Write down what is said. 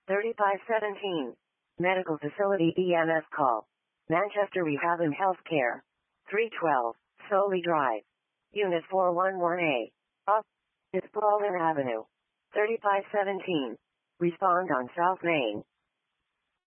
3517. Medical Facility EMS call. Manchester Rehab and Healthcare. 312. Solely Drive. Unit 411A. Up. Is Baldwin Avenue. 3517. Respond on South Main.